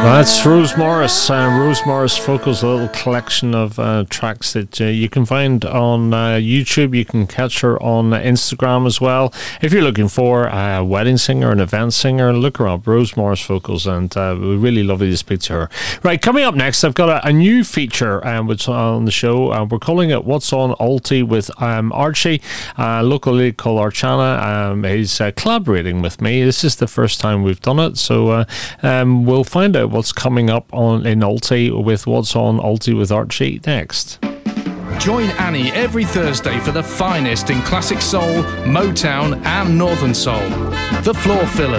That's Rose Morris. Rose Morris vocals, a little collection of tracks that you can find on YouTube. You can catch her on Instagram as well. If you're looking for a wedding singer, an event singer, look her up, Rose Morris vocals, and we're really lovely to speak to her. Right, coming up next, I've got a new feature which on the show. We're calling it What's on Alti with Archie, a local lady called Archana. He's collaborating with me. This is the first time we've done it, so we'll find out what's coming up in Alti with What's on Alti with Archie next. Join Annie every Thursday for the finest in classic soul, Motown and Northern Soul. The Floor Fillers.